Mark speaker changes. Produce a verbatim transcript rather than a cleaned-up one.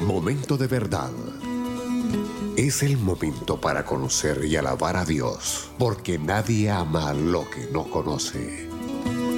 Speaker 1: Momento de verdad. Es el momento para conocer y alabar a Dios, porque nadie ama lo que no conoce.